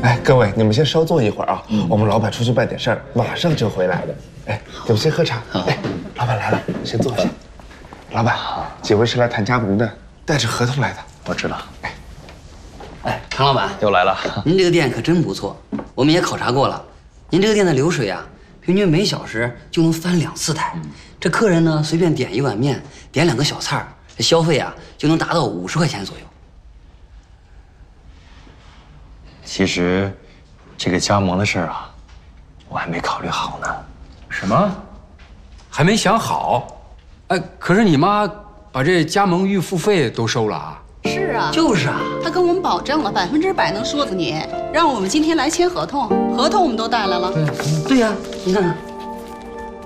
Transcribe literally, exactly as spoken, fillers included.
哎，各位，你们先稍坐一会儿啊，我们老板出去办点事儿，马上就回来的。哎，你们先喝茶。哎，老板来了，先坐下。老板，几位是来谈加盟的，带着合同来的。 我知道。 哎，哎，常老板又来了。 您这个店可真不错，我们也考察过了。您这个店的流水啊，平均每小时就能翻两次台。这客人呢，随便点一碗面，点两个小菜儿，这消费啊就能达到五十块钱左右。 其实，这个加盟的事儿啊，我还没考虑好呢。 什么？还没想好？哎，可是你妈把这加盟预付费都收了啊？ 是啊， 就是啊， 他跟我们保证了百分之百能说服你，让我们今天来签合同，合同我们都带来了。 对呀，你看看。